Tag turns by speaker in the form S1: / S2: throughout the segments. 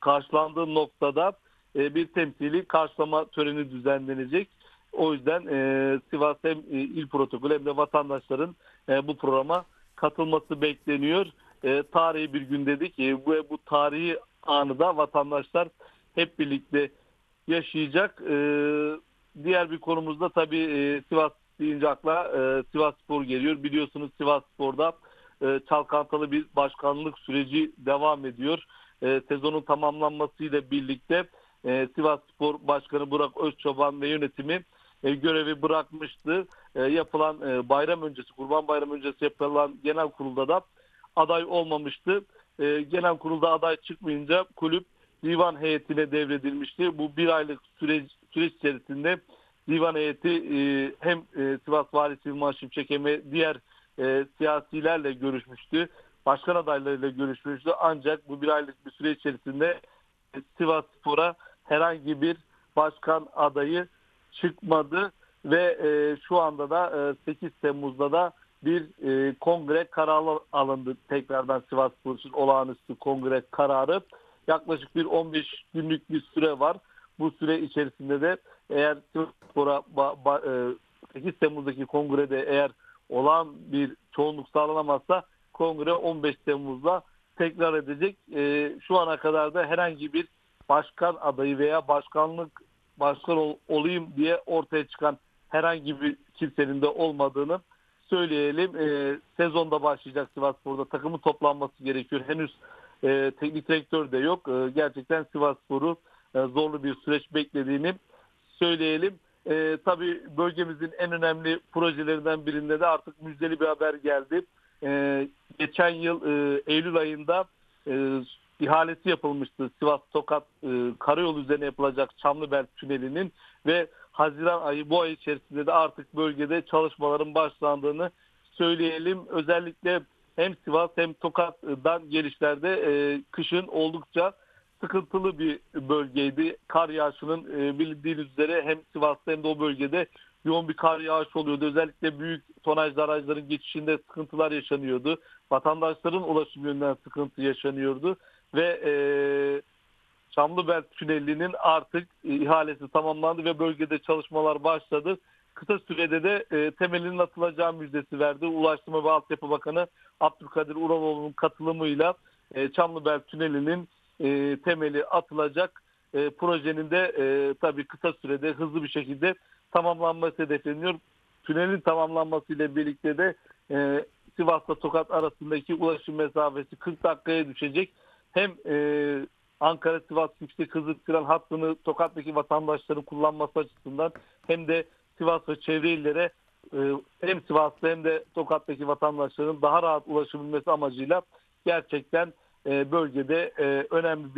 S1: karşılandığı noktada bir temsili karşılama töreni düzenlenecek. O yüzden Sivas hem il protokolü hem de vatandaşların bu programa katılması bekleniyor. Tarihi bir gün dedik. Bu tarihi anı da vatandaşlar hep birlikte yaşayacak. Diğer bir konumuzda tabii Sivas deyince akla Sivasspor geliyor. Biliyorsunuz Sivasspor'da çalkantılı bir başkanlık süreci devam ediyor. Sezonun tamamlanmasıyla birlikte Sivasspor Başkanı Burak Özçoban ve yönetimi görevi bırakmıştı. Yapılan bayram öncesi, Kurban Bayramı öncesi yapılan genel kurulda da aday olmamıştı. Genel kurulda aday çıkmayınca kulüp divan heyetine devredilmişti. Bu bir aylık süreç içerisinde divan heyeti hem Sivas Valisi Yılmaz Şimşek hem de diğer siyasilerle görüşmüştü. Başkan adaylarıyla görüşmüştü. Ancak bu bir aylık bir süre içerisinde Sivasspor'a herhangi bir başkan adayı çıkmadı ve şu anda da 8 Temmuz'da da bir kongre kararı alındı. Tekrardan Sivasspor için olağanüstü kongre kararı. Yaklaşık bir 15 günlük bir süre var. Bu süre içerisinde de eğer Sivasspor'a 8 Temmuz'daki kongrede eğer olağan bir çoğunluk sağlanamazsa kongre 15 Temmuz'da tekrar edecek. Şu ana kadar da herhangi bir başkan adayı veya başkan olayım diye ortaya çıkan herhangi bir kimsenin de olmadığını söyleyelim. Sezonda başlayacak Sivasspor'da takımın toplanması gerekiyor. Henüz teknik direktör de yok. Gerçekten Sivasspor'u zorlu bir süreç beklediğini söyleyelim. Tabii bölgemizin en önemli projelerinden birinde de artık müjdeli bir haber geldi. Geçen yıl Eylül ayında ihalesi yapılmıştı. Sivas-Tokat karayolu üzerine yapılacak Çamlıbel Tüneli'nin ve Haziran ayı bu ay içerisinde de artık bölgede çalışmaların başlandığını söyleyelim. Özellikle hem Sivas hem Tokat'dan gelişlerde kışın oldukça sıkıntılı bir bölgeydi. Kar yağışının bildiğiniz üzere hem Sivas'ta hem de o bölgede yoğun bir kar yağışı oluyordu. Özellikle büyük tonajlı araçların geçişinde sıkıntılar yaşanıyordu. Vatandaşların ulaşım yönünden sıkıntı yaşanıyordu. Ve Çamlıbel Tüneli'nin artık ihalesi tamamlandı ve bölgede çalışmalar başladı. Kısa sürede de temelinin atılacağı müjdesi verdi. Ulaştırma ve Altyapı Bakanı Abdülkadir Uraloğlu'nun katılımıyla Çamlıbel Tüneli'nin temeli atılacak. Projenin de tabii kısa sürede hızlı bir şekilde tamamlanması hedefleniyor. Tünelin tamamlanmasıyla birlikte de Sivas'la Tokat arasındaki ulaşım mesafesi 40 dakikaya düşecek. Hem Ankara-Sivas yüksek hızlı tren hattını Tokat'taki vatandaşların kullanması açısından hem de Sivas ve çevre illere hem Sivas'ta hem de Tokat'taki vatandaşların daha rahat ulaşabilmesi amacıyla gerçekten bölgede önemli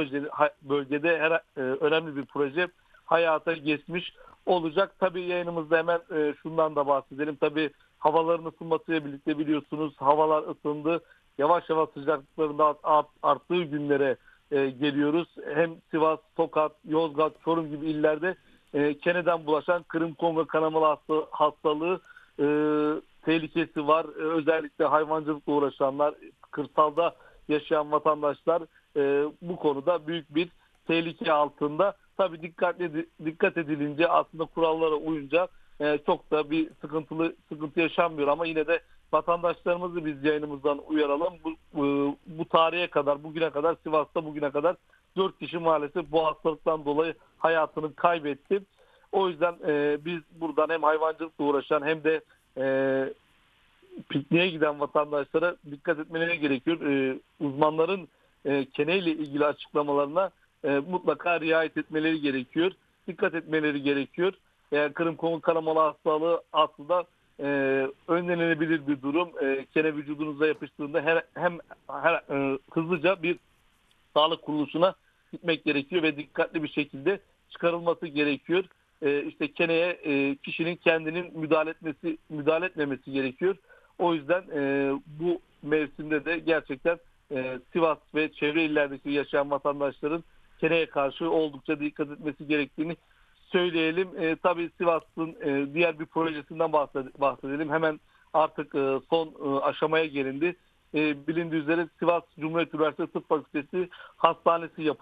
S1: bir proje hayata geçmiş olacak. Tabii yayınımızda hemen şundan da bahsedelim. Tabii havaların ısınmasıyla birlikte biliyorsunuz havalar ısındı. Yavaş yavaş sıcaklıkların da arttığı günlere geliyoruz. Hem Sivas, Tokat, Yozgat, Çorum gibi illerde keneden bulaşan Kırım-Kongo kanamalı hastalığı tehlikesi var. Özellikle hayvancılıkla uğraşanlar, kırsalda yaşayan vatandaşlar bu konuda büyük bir tehlike altında. Tabii dikkat edilince aslında kurallara uyunca çok da bir sıkıntı yaşanmıyor ama yine de vatandaşlarımızı biz yayınımızdan uyaralım. Bu tarihe kadar, bugüne kadar Sivas'ta bugüne kadar 4 kişi maalesef bu hastalıktan dolayı hayatını kaybetti. O yüzden biz buradan hem hayvancılıkla uğraşan hem de pikniğe giden vatandaşlara dikkat etmeleri gerekiyor. Uzmanların keneyle ilgili açıklamalarına mutlaka riayet etmeleri gerekiyor. Dikkat etmeleri gerekiyor. Kırım-Kongo kanamalı hastalığı aslında önlenebilir bir durum. Kene vücudunuza yapıştığında hızlıca bir sağlık kuruluşuna gitmek gerekiyor ve dikkatli bir şekilde çıkarılması gerekiyor. İşte keneye kişinin kendinin müdahale etmemesi gerekiyor. O yüzden bu mevsimde de gerçekten Sivas ve çevre illerdeki yaşayan vatandaşların keneye karşı oldukça dikkat etmesi gerektiğini söyleyelim. Tabii Sivas'ın diğer bir projesinden bahsedelim. Hemen artık son aşamaya gelindi. Bilindiği üzere Sivas Cumhuriyet Üniversitesi Tıp Fakültesi Hastanesi yapıldı.